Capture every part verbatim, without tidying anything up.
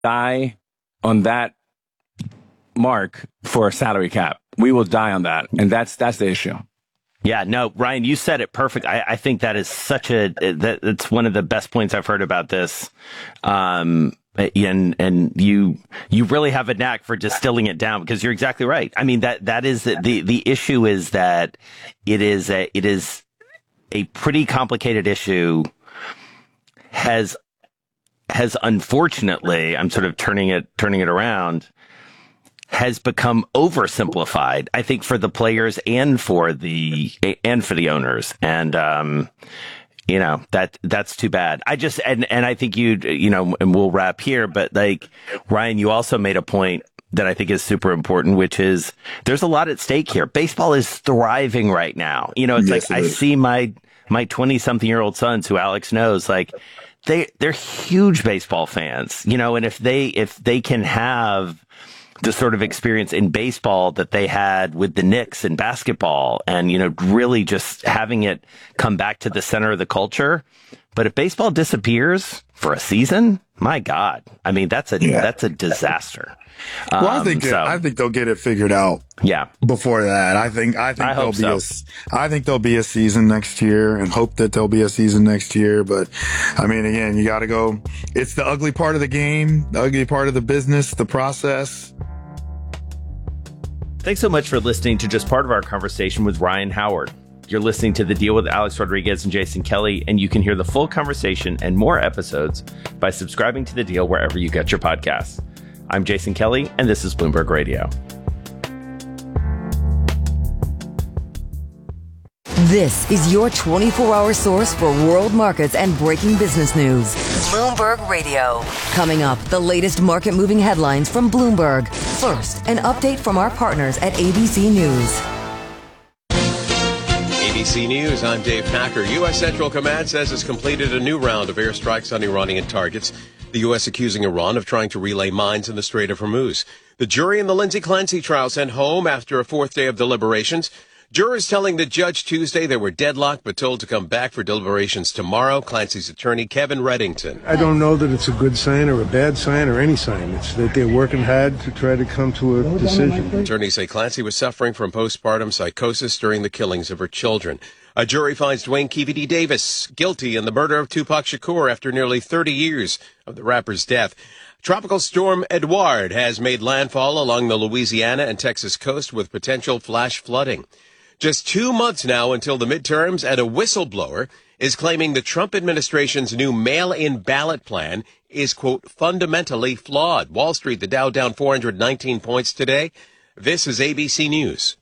die on that mark for a salary cap. We will die on that. And that's that's the issue. Yeah, no, Ryan, you said it perfect. I, I think that is such a, that it's one of the best points I've heard about this. Um, and, and you, you really have a knack for distilling it down, because you're exactly right. I mean, that, that is the, the, the issue is that it is a, it is a pretty complicated issue. Has, has unfortunately, I'm sort of turning it, turning it around, has become oversimplified, I think, for the players and for the and for the owners, and um, you know that that's too bad. I just and and I think you you know, and we'll wrap here, but like Ryan, you also made a point that I think is super important, which is there's a lot at stake here. Baseball is thriving right now. You know, it's yes, like it I is. see my my twenty something year old sons, who Alex knows, like they they're huge baseball fans. You know, and if they if they can have the sort of experience in baseball that they had with the Knicks in basketball, and, you know, really just having it come back to the center of the culture. But if baseball disappears for a season, my God, I mean, that's a, yeah. that's a disaster. Well, I Um, think, so, it, I think they'll get it figured out. Yeah. Before that, I think, I think I there'll hope be so. a, I think there'll be a season next year, and hope that there'll be a season next year. But I mean, again, you got to go, it's the ugly part of the game, the ugly part of the business, the process. Thanks so much for listening to just part of our conversation with Ryan Howard. You're listening to The Deal with Alex Rodriguez and Jason Kelly, and you can hear the full conversation and more episodes by subscribing to The Deal wherever you get your podcasts. I'm Jason Kelly, and this is Bloomberg Radio. This is your twenty-four hour source for world markets and breaking business news. Bloomberg Radio. Coming up, the latest market-moving headlines from Bloomberg. First, an update from our partners at A B C News. A B C News, I'm Dave Packer. U S. Central Command says it's completed a new round of airstrikes on Iranian targets. The U S accusing Iran of trying to relay mines in the Strait of Hormuz. The jury in the Lindsay Clancy trial sent home after a fourth day of deliberations. Jurors telling the judge Tuesday they were deadlocked but told to come back for deliberations tomorrow. Clancy's attorney, Kevin Reddington. I don't know that it's a good sign or a bad sign or any sign. It's that they're working hard to try to come to a decision. Attorneys say Clancy was suffering from postpartum psychosis during the killings of her children. A jury finds Dwayne Keevedy Davis guilty in the murder of Tupac Shakur after nearly thirty years of the rapper's death. Tropical storm Edouard has made landfall along the Louisiana and Texas coast with potential flash flooding. Just two months now until the midterms, and a whistleblower is claiming the Trump administration's new mail-in ballot plan is, quote, fundamentally flawed. Wall Street, the Dow down four hundred nineteen points today. This is A B C News.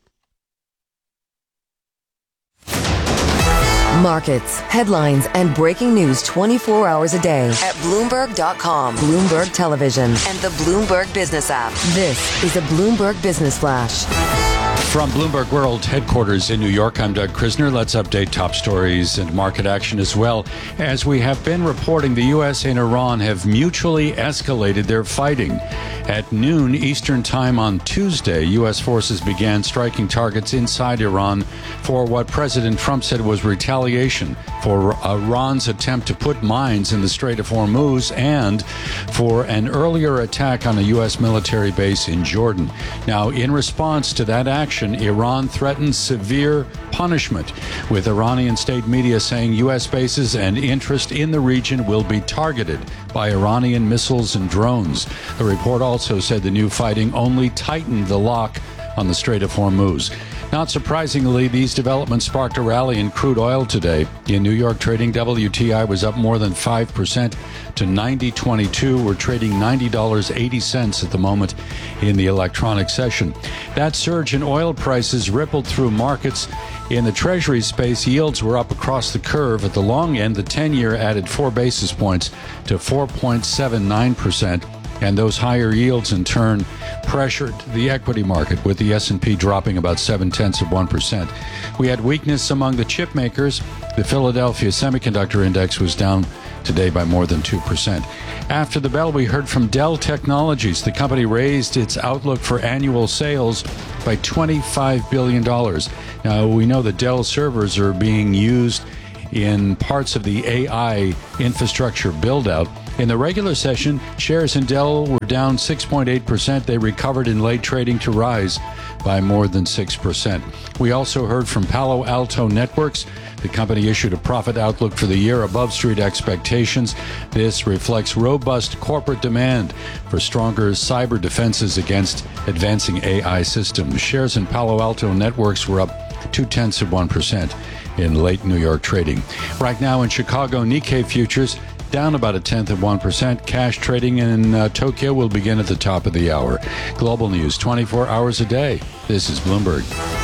Markets, headlines, and breaking news twenty-four hours a day at Bloomberg dot com, Bloomberg Television, and the Bloomberg Business app. This is a Bloomberg Business Flash. From Bloomberg World headquarters in New York, I'm Doug Krisner. Let's update top stories and market action as well. As we have been reporting, the U S and Iran have mutually escalated their fighting. At noon Eastern time on Tuesday, U S forces began striking targets inside Iran for what President Trump said was retaliation for Iran's attempt to put mines in the Strait of Hormuz and for an earlier attack on a U S military base in Jordan. Now, in response to that action, Iran threatened severe punishment, with Iranian state media saying U S bases and interest in the region will be targeted by Iranian missiles and drones. The report also said the new fighting only tightened the lock on the Strait of Hormuz. Not surprisingly, these developments sparked a rally in crude oil today. In New York trading, W T I was up more than five percent to ninety twenty-two. We're trading ninety dollars and eighty cents at the moment in the electronic session. That surge in oil prices rippled through markets. In the Treasury space, yields were up across the curve. At the long end, the ten-year added four basis points to four point seven nine percent. And those higher yields, in turn, pressured the equity market, with the S and P dropping about seven-tenths of one percent. We had weakness among the chip makers. The Philadelphia Semiconductor Index was down today by more than two percent. After the bell, we heard from Dell Technologies. The company raised its outlook for annual sales by twenty-five billion dollars. Now, we know that Dell servers are being used in parts of the A I infrastructure build-out. In the regular session, shares in Dell were down six point eight percent. They recovered in late trading to rise by more than six percent. We also heard from Palo Alto Networks. The company issued a profit outlook for the year above street expectations. This reflects robust corporate demand for stronger cyber defenses against advancing A I systems. Shares in Palo Alto Networks were up two-tenths of one percent in late New York trading. Right now in Chicago, Nikkei futures down about a tenth of one percent. Cash trading in uh, Tokyo will begin at the top of the hour. Global news twenty-four hours a day. This is Bloomberg.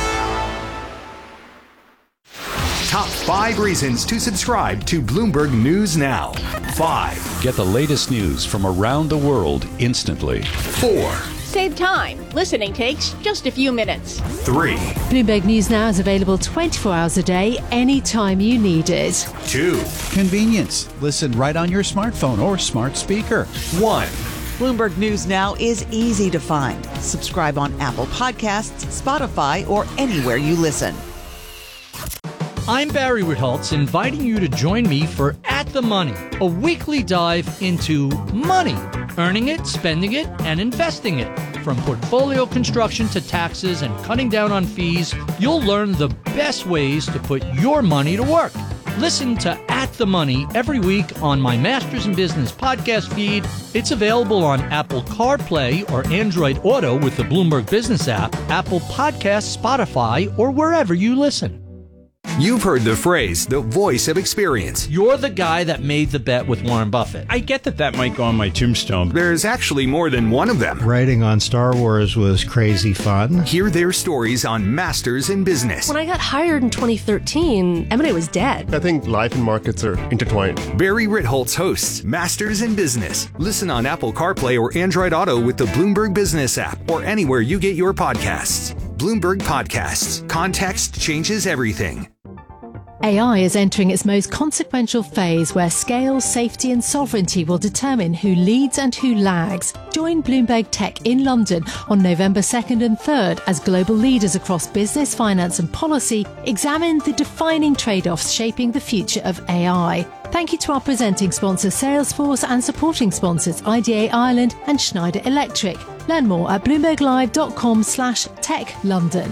Top five reasons to subscribe to Bloomberg News Now. Five. Get the latest news from around the world instantly. Four. Save time. Listening takes just a few minutes. Three. Bloomberg News Now is available twenty-four hours a day, anytime you need it. Two. Convenience. Listen right on your smartphone or smart speaker. One. Bloomberg News Now is easy to find. Subscribe on Apple Podcasts, Spotify, or anywhere you listen. I'm Barry Ritholtz, inviting you to join me for At the Money, a weekly dive into money, earning it, spending it, and investing it. From portfolio construction to taxes and cutting down on fees, you'll learn the best ways to put your money to work. Listen to At the Money every week on my Masters in Business podcast feed. It's available on Apple CarPlay or Android Auto with the Bloomberg Business app, Apple Podcasts, Spotify, or wherever you listen. You've heard the phrase, the voice of experience. You're the guy that made the bet with Warren Buffett. I get that that might go on my tombstone. There's actually more than one of them. Writing on Star Wars was crazy fun. Hear their stories on Masters in Business. When I got hired in twenty thirteen, M and A was dead. I think life and markets are intertwined. Barry Ritholtz hosts Masters in Business. Listen on Apple CarPlay or Android Auto with the Bloomberg Business app or anywhere you get your podcasts. Bloomberg Podcasts. Context changes everything. A I is entering its most consequential phase where scale, safety and sovereignty will determine who leads and who lags. Join Bloomberg Tech in London on November second and third as global leaders across business, finance and policy examine the defining trade-offs shaping the future of A I. Thank you to our presenting sponsor Salesforce and supporting sponsors I D A Ireland and Schneider Electric. Learn more at bloomberglive.com slash tech London.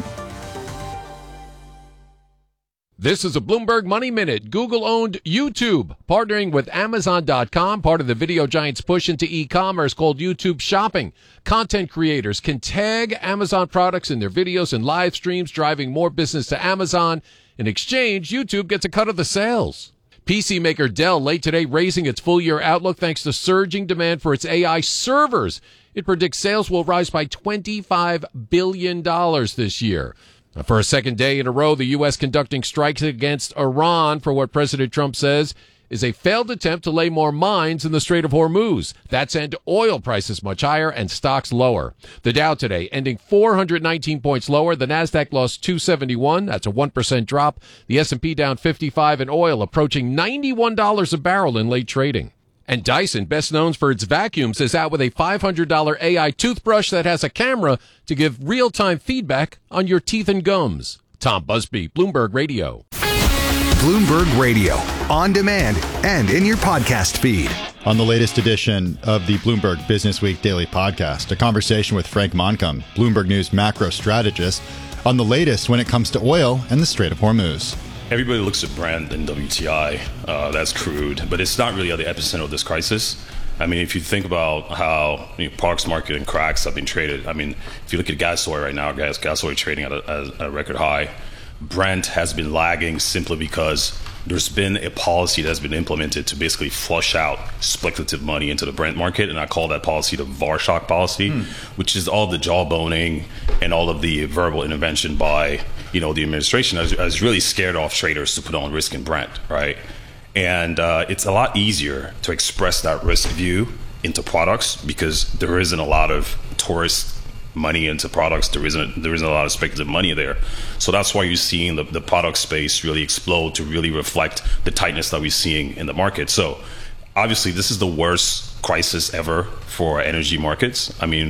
This is a Bloomberg Money Minute. Google-owned YouTube, partnering with Amazon dot com, part of the video giant's push into e-commerce called YouTube Shopping. Content creators can tag Amazon products in their videos and live streams, driving more business to Amazon. In exchange, YouTube gets a cut of the sales. P C maker Dell late today raising its full-year outlook thanks to surging demand for its A I servers. It predicts sales will rise by twenty-five billion dollars this year. For a second day in a row, the U S conducting strikes against Iran for what President Trump says is a failed attempt to lay more mines in the Strait of Hormuz. That sent oil prices much higher and stocks lower. The Dow today ending four hundred nineteen points lower. The Nasdaq lost two seventy-one. That's a one percent drop. The S and P down fifty-five, and oil approaching ninety-one dollars a barrel in late trading. And Dyson, best known for its vacuums, is out with a five hundred dollars A I toothbrush that has a camera to give real-time feedback on your teeth and gums. Tom Busby, Bloomberg Radio. Bloomberg Radio, on demand and in your podcast feed. On the latest edition of the Bloomberg Business Week Daily Podcast, a conversation with Frank Moncomb, Bloomberg News macro strategist, on the latest when it comes to oil and the Strait of Hormuz. Everybody looks at Brent and W T I, uh, that's crude, but it's not really at the epicenter of this crisis. I mean, if you think about how you know, products market and cracks have been traded, I mean, if you look at gas oil right now, gas, gas oil trading at a, at a record high. Brent has been lagging simply because there's been a policy that's been implemented to basically flush out speculative money into the Brent market, and I call that policy the Varshock policy, mm. which is all the jawboning and all of the verbal intervention by you know the administration has, has really scared off traders to put on risk in Brent, right? And uh, it's a lot easier to express that risk view into products because there isn't a lot of tourist money into products. There isn't there isn't a lot of speculative money there. So that's why you're seeing the, the product space really explode to really reflect the tightness that we're seeing in the market. So obviously this is the worst crisis ever for energy markets. I mean,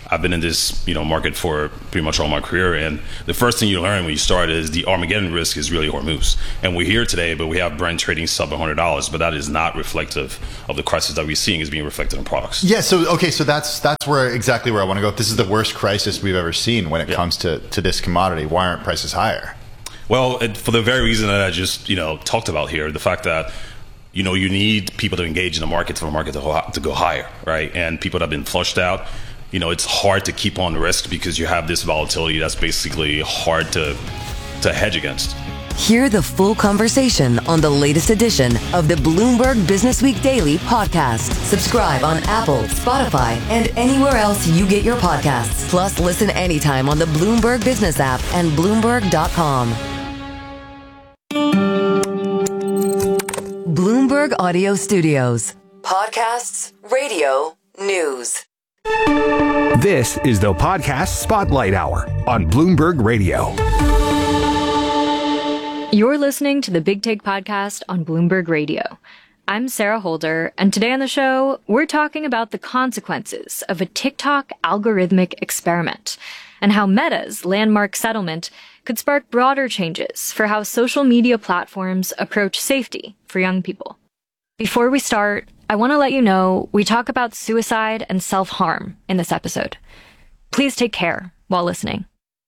I've been in this, you know, market for pretty much all my career, and the first thing you learn when you start is the Armageddon risk is really Hormuz. And we're here today, but we have Brent trading sub one hundred dollars, but that is not reflective of the crisis that we're seeing is being reflected in products. Yeah, so okay, so that's that's where exactly where I want to go. If this is the worst crisis we've ever seen when it yeah. comes to, to this commodity, why aren't prices higher? Well, it, for the very reason that I just, you know, talked about here, the fact that you know, you need people to engage in the market for the market to, to go higher, right? And people that have been flushed out, you know, it's hard to keep on risk because you have this volatility that's basically hard to to hedge against. Hear the full conversation on the latest edition of the Bloomberg Business Week Daily podcast. Subscribe on Apple, Spotify, and anywhere else you get your podcasts. Plus, listen anytime on the Bloomberg Business app and Bloomberg dot com. Bloomberg Audio Studios. Podcasts, radio, news. This is the Podcast Spotlight Hour on Bloomberg Radio. You're listening to the Big Take Podcast on Bloomberg Radio. I'm Sarah Holder, and today on the show, we're talking about the consequences of a TikTok algorithmic experiment and how Meta's landmark settlement could spark broader changes for how social media platforms approach safety for young people. Before we start, I want to let you know we talk about suicide and self-harm in this episode. Please take care while listening.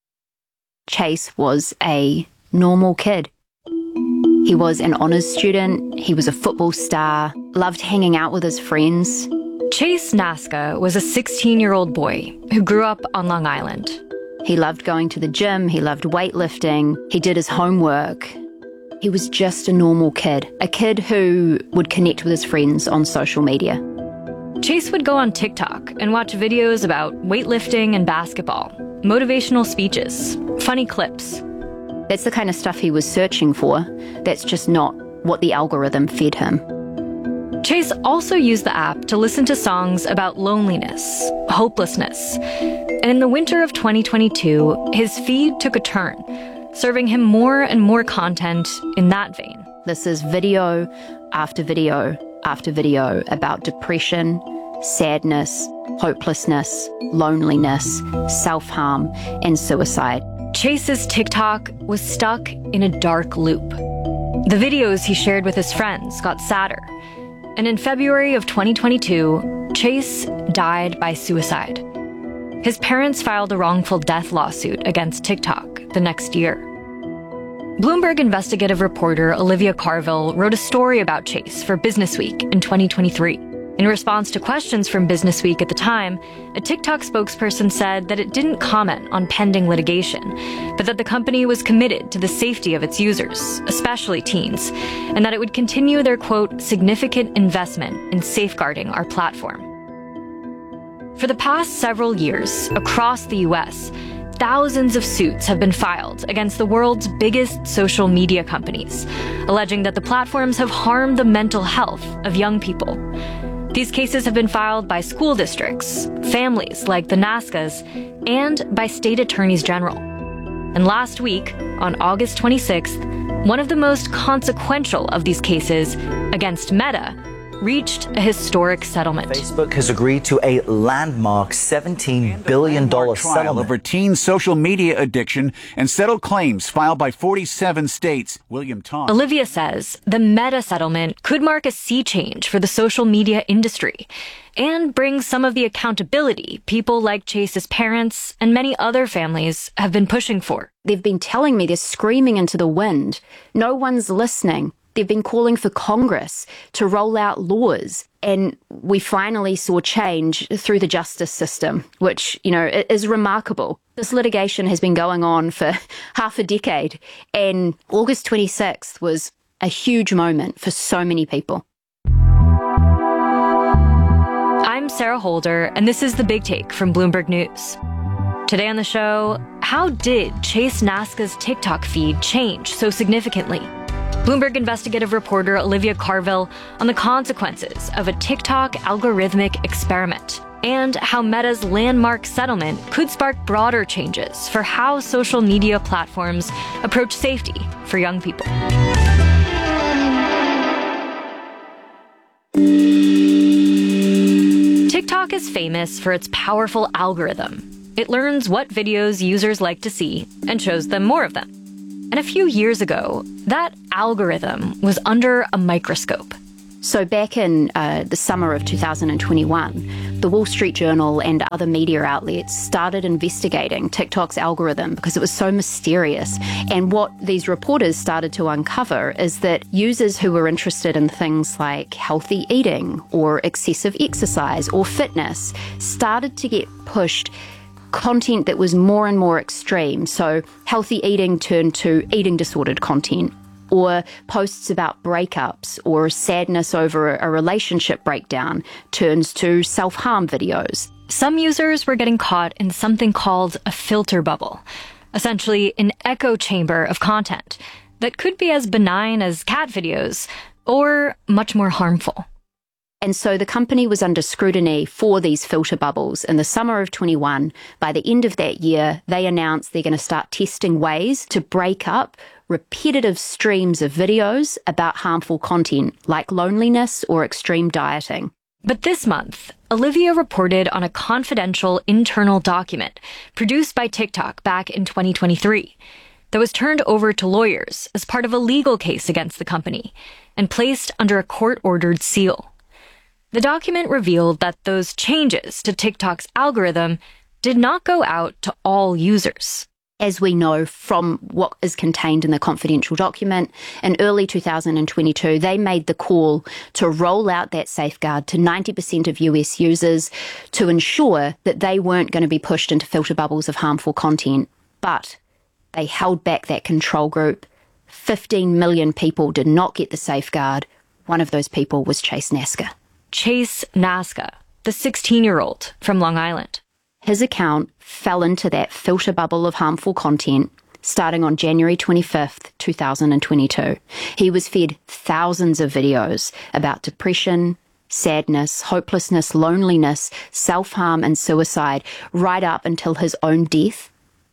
Chase was a normal kid. He was an honors student, he was a football star, loved hanging out with his friends. Chase Naska was a sixteen-year-old boy who grew up on Long Island. He loved going to the gym, he loved weightlifting, he did his homework. He was just a normal kid, a kid who would connect with his friends on social media. Chase would go on TikTok and watch videos about weightlifting and basketball, motivational speeches, funny clips. That's the kind of stuff he was searching for. That's just not what the algorithm fed him. Chase also used the app to listen to songs about loneliness, hopelessness. And in the winter of twenty twenty-two, his feed took a turn, serving him more and more content in that vein. This is video after video after video about depression, sadness, hopelessness, loneliness, self-harm, and suicide. Chase's TikTok was stuck in a dark loop. The videos he shared with his friends got sadder. And in February of twenty twenty-two, Chase died by suicide. His parents filed a wrongful death lawsuit against TikTok the next year. Bloomberg investigative reporter Olivia Carville wrote a story about Chase for Business Week in twenty twenty-three. In response to questions from Business Week at the time, a TikTok spokesperson said that it didn't comment on pending litigation, but that the company was committed to the safety of its users, especially teens, and that it would continue their, quote, significant investment in safeguarding our platform. For the past several years, across the U S, thousands of suits have been filed against the world's biggest social media companies, alleging that the platforms have harmed the mental health of young people. These cases have been filed by school districts, families like the Naskas, and by state attorneys general. And last week, on August twenty-sixth, one of the most consequential of these cases, against Meta, reached a historic settlement. Facebook has agreed to a landmark seventeen billion dollars settlement over teen social media addiction and settled claims filed by forty-seven states. William Tom. Olivia says the Meta settlement could mark a sea change for the social media industry and bring some of the accountability people like Chase's parents and many other families have been pushing for. They've been telling me they're screaming into the wind. No one's listening. They've been calling for Congress to roll out laws. And we finally saw change through the justice system, which, you know, is remarkable. This litigation has been going on for half a decade. And August twenty-sixth was a huge moment for so many people. I'm Sarah Holder, and this is The Big Take from Bloomberg News. Today on the show, how did Chase Naska's TikTok feed change so significantly? Bloomberg investigative reporter Olivia Carville on the consequences of a TikTok algorithmic experiment and how Meta's landmark settlement could spark broader changes for how social media platforms approach safety for young people. TikTok is is famous for its powerful algorithm. It learns what videos users like to see and shows them more of them. And a few years ago, that algorithm was under a microscope. So back in uh, the summer of two thousand twenty-one, the Wall Street Journal and other media outlets started investigating TikTok's algorithm because it was so mysterious. And what these reporters started to uncover is that users who were interested in things like healthy eating or excessive exercise or fitness started to get pushed content that was more and more extreme. So healthy eating turned to eating disordered content, or posts about breakups or sadness over a relationship breakdown turns to self-harm videos. Some users were getting caught in something called a filter bubble, essentially an echo chamber of content that could be as benign as cat videos or much more harmful. And so the company was under scrutiny for these filter bubbles. In the summer of twenty-one, by the end of that year, they announced they're going to start testing ways to break up repetitive streams of videos about harmful content like loneliness or extreme dieting. But this month, Olivia reported on a confidential internal document produced by TikTok back in twenty twenty-three that was turned over to lawyers as part of a legal case against the company and placed under a court-ordered seal. The document revealed that those changes to TikTok's algorithm did not go out to all users. As we know from what is contained in the confidential document, in early two thousand twenty-two, they made the call to roll out that safeguard to ninety percent of U S users to ensure that they weren't going to be pushed into filter bubbles of harmful content. But they held back that control group. fifteen million people did not get the safeguard. One of those people was Chase Naska. Chase Naska, the sixteen-year-old from Long Island. His account fell into that filter bubble of harmful content starting on January twenty-fifth, two thousand twenty-two. He was fed thousands of videos about depression, sadness, hopelessness, loneliness, self-harm and suicide, right up until his own death.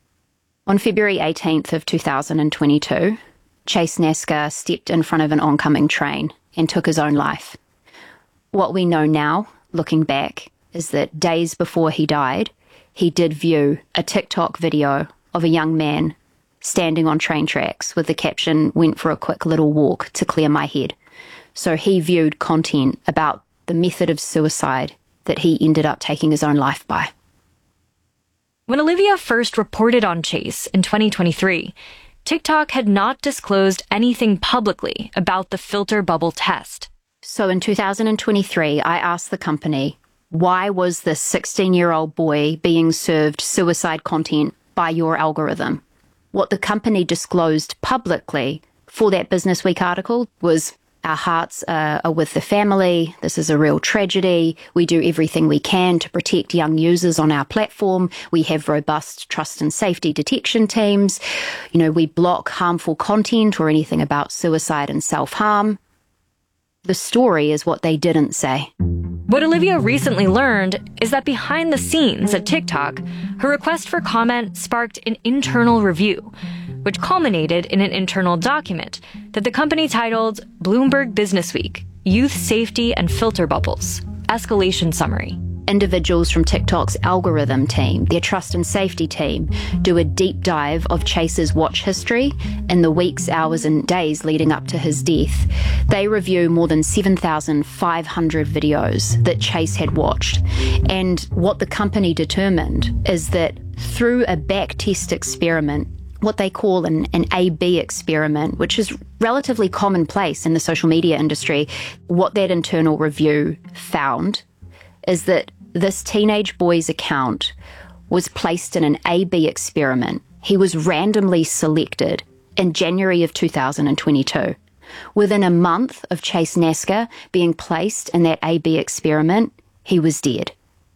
On February eighteenth of two thousand twenty-two, Chase Naska stepped in front of an oncoming train and took his own life. What we know now, looking back, is that days before he died, he did view a TikTok video of a young man standing on train tracks with the caption, "Went for a quick little walk to clear my head." So he viewed content about the method of suicide that he ended up taking his own life by. When Olivia first reported on Chase in twenty twenty-three, TikTok had not disclosed anything publicly about the filter bubble test. So in two thousand twenty-three, I asked the company, why was this sixteen-year-old boy being served suicide content by your algorithm? What the company disclosed publicly for that Business Week article was, our hearts uh, are with the family. This is a real tragedy. We do everything we can to protect young users on our platform. We have robust trust and safety detection teams. You know, we block harmful content or anything about suicide and self-harm. The story is what they didn't say. What Olivia recently learned is that behind the scenes at TikTok, her request for comment sparked an internal review, which culminated in an internal document that the company titled Bloomberg Businessweek, Youth Safety and Filter Bubbles, Escalation Summary. Individuals from TikTok's algorithm team, their trust and safety team, do a deep dive of Chase's watch history in the weeks, hours, and days leading up to his death. They review more than seven thousand five hundred videos that Chase had watched. And what the company determined is that through a back-test experiment, what they call an, an A B experiment, which is relatively commonplace in the social media industry, what that internal review found is that this teenage boy's account was placed in an A B experiment. He was randomly selected in January of two thousand twenty-two. Within a month of Chase Naska being placed in that A B experiment, he was dead.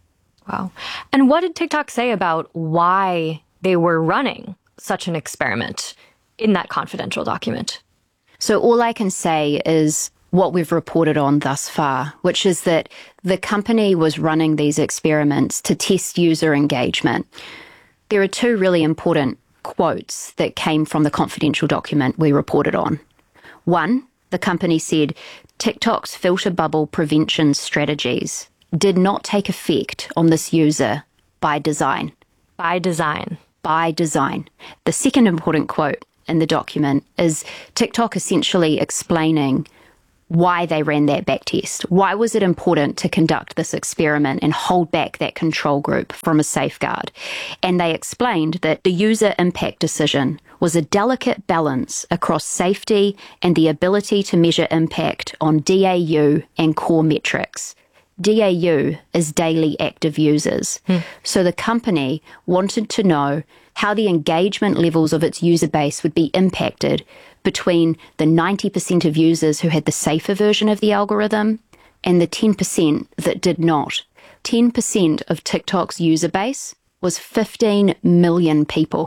Wow. And what did TikTok say about why they were running such an experiment in that confidential document? So all I can say is what we've reported on thus far, which is that the company was running these experiments to test user engagement. There are two really important quotes that came from the confidential document we reported on. One, the company said, TikTok's filter bubble prevention strategies did not take effect on this user by design. By design. By design. The second important quote in the document is TikTok essentially explaining why they ran that back test. Why was it important to conduct this experiment and hold back that control group from a safeguard? And they explained that the user impact decision was a delicate balance across safety and the ability to measure impact on D A U and core metrics. D A U is daily active users. Hmm. So the company wanted to know how the engagement levels of its user base would be impacted between the ninety percent of users who had the safer version of the algorithm and the ten percent that did not. ten percent of TikTok's user base was fifteen million people.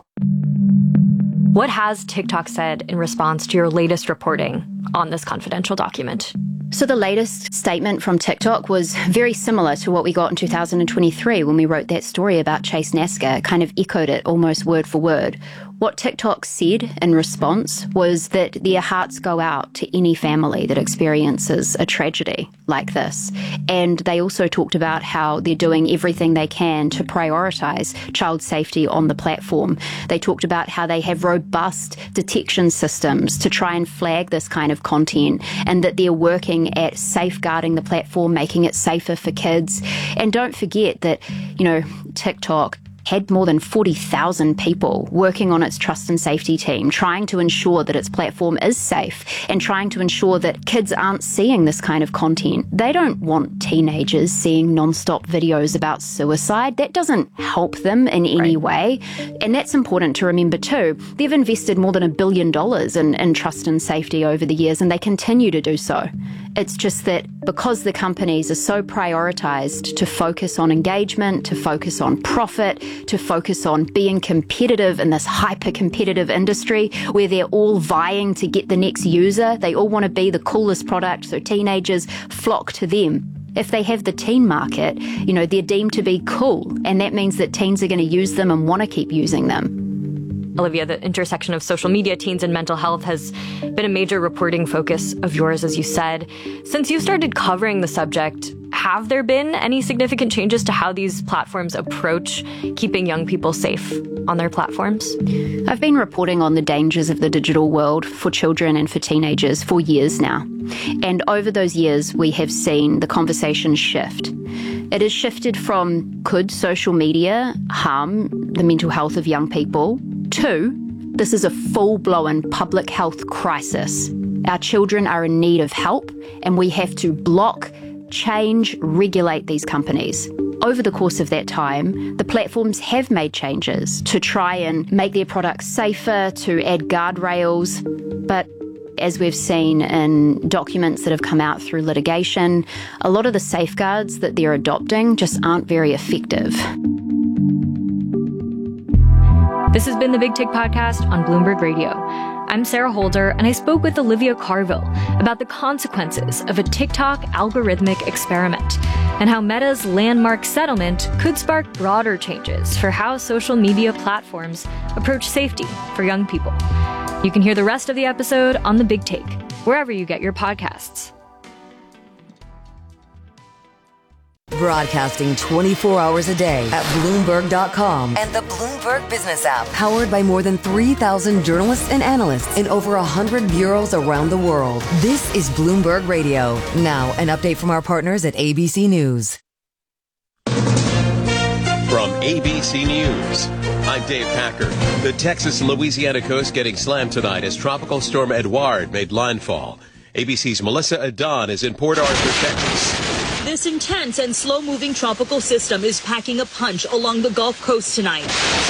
What has TikTok said in response to your latest reporting on this confidential document? So the latest statement from TikTok was very similar to what we got in two thousand twenty-three when we wrote that story about Chase Nasker. It kind of echoed it almost word for word. What TikTok said in response was that their hearts go out to any family that experiences a tragedy like this. And they also talked about how they're doing everything they can to prioritise child safety on the platform. They talked about how they have robust detection systems to try and flag this kind of content, and that they're working at safeguarding the platform, making it safer for kids. And don't forget that, you know, TikTok had more than forty thousand people working on its trust and safety team, trying to ensure that its platform is safe and trying to ensure that kids aren't seeing this kind of content. They don't want teenagers seeing non-stop videos about suicide. That doesn't help them in any way. And that's important to remember too. They've invested more than a billion dollars in, in trust and safety over the years, and they continue to do so. It's just that because the companies are so prioritized to focus on engagement, to focus on profit, to focus on being competitive in this hyper-competitive industry where they're all vying to get the next user, they all want to be the coolest product, so teenagers flock to them. If they have the teen market, you know, they're deemed to be cool, and that means that teens are going to use them and want to keep using them. Olivia, the intersection of social media, teens, and mental health has been a major reporting focus of yours, as you said. Since you started covering the subject, have there been any significant changes to how these platforms approach keeping young people safe on their platforms? I've been reporting on the dangers of the digital world for children and for teenagers for years now. And over those years, we have seen the conversation shift. It has shifted from could social media harm the mental health of young people to this is a full-blown public health crisis. Our children are in need of help, and we have to block, change, regulate these companies. Over the course of that time, the platforms have made changes to try and make their products safer, to add guardrails, but as we've seen in documents that have come out through litigation, a lot of the safeguards that they're adopting just aren't very effective. This has been the Big Take Podcast on Bloomberg Radio. I'm Sarah Holder, and I spoke with Olivia Carville about the consequences of a TikTok algorithmic experiment and how Meta's landmark settlement could spark broader changes for how social media platforms approach safety for young people. You can hear the rest of the episode on The Big Take, wherever you get your podcasts. Broadcasting twenty-four hours a day at Bloomberg dot com and the Bloomberg Business app. Powered by more than three thousand journalists and analysts in over one hundred bureaus around the world. This is Bloomberg Radio. Now, an update from our partners at A B C News. From A B C News, I'm Dave Packer. The Texas-Louisiana coast getting slammed tonight as Tropical Storm Edouard made landfall. A B C's Melissa Adon is in Port Arthur, Texas. This intense and slow-moving tropical system is packing a punch along the Gulf Coast tonight.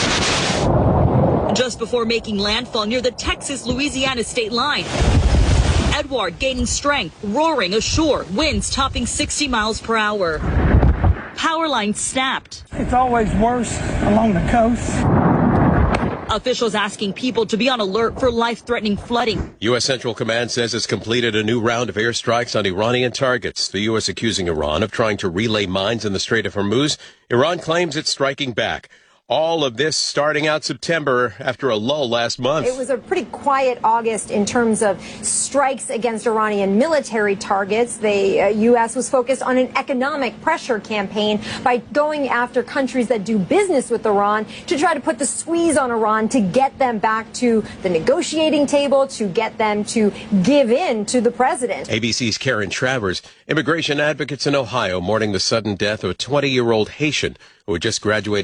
Just before making landfall near the Texas-Louisiana state line. Edouard gaining strength, roaring ashore, winds topping sixty miles per hour. Power lines snapped. It's always worse along the coast. Officials asking people to be on alert for life-threatening flooding. U S. Central Command says it's completed a new round of airstrikes on Iranian targets. The U S accusing Iran of trying to relay mines in the Strait of Hormuz. Iran claims it's striking back. All of this starting out September after a lull last month. It was a pretty quiet August in terms of strikes against Iranian military targets. The uh, U S was focused on an economic pressure campaign by going after countries that do business with Iran to try to put the squeeze on Iran to get them back to the negotiating table, to get them to give in to the president. A B C's Karen Travers. Immigration advocates in Ohio mourning the sudden death of a twenty-year-old Haitian who had just graduated